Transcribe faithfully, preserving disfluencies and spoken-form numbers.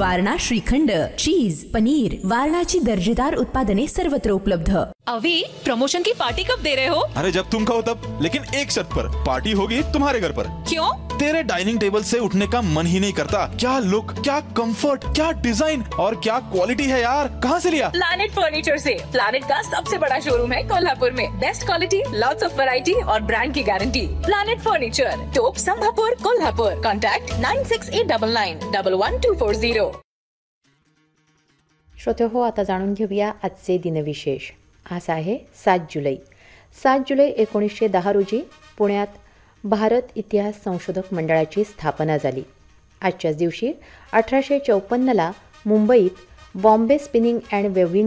वारणा श्रीखंड, चीज, पनीर, वारणाची दर्जेदार उत्पादने सर्वत्र उपलब्ध। अभी प्रमोशन की पार्टी कब दे रहे हो? अरे जब तुम कहो तब, लेकिन एक शर्त पर, पार्टी होगी तुम्हारे घर पर। क्यों? तेरे डाइनिंग टेबल से उठने का मन ही नहीं करता। क्या लुक, क्या कंफर्ट, क्या डिजाइन और क्या क्वालिटी है यार। कहाँ से लिया? प्लैनेट फर्नीचर से। प्लैनेट का सबसे बड़ा शोरूम है कोल्हापुर में। Best quality, lots of variety और ब्रांड की गारंटी। प्लैनेट फर्नीचर, टोप संभापुर, Kolhapur. Contact nine six eight double nine double one two four zero. श्रोते हो, आता जाणून घेऊया आजचे दिनविशेष। आज आहे सात जुलै। सात जुलै एकोणीसशे दहा रोजी पुण्यात भारत इतिहास संशोधक मंडळाची स्थापना झाली। आजच्याच दिवशी अठराशे चौपन्नला मुंबईत बॉम्बे स्पिनिंग अँड वेव्हिंग